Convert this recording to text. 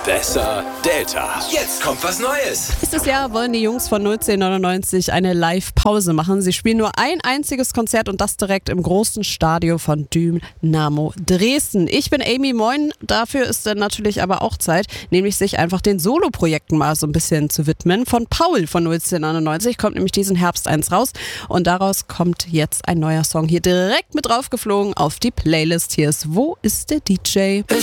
Besser Delta. Jetzt kommt was Neues. Nächstes Jahr wollen die Jungs von 01099 eine Live-Pause machen. Sie spielen nur ein einziges Konzert und das direkt im großen Stadion von Dynamo Dresden. Ich bin Amy, moin. Dafür ist dann natürlich aber auch Zeit, nämlich sich einfach den Solo-Projekten mal so ein bisschen zu widmen. Von Paul von 01099 kommt nämlich diesen Herbst eins raus und daraus kommt jetzt ein neuer Song hier direkt mit draufgeflogen auf die Playlist. Hier ist Wo ist der DJ?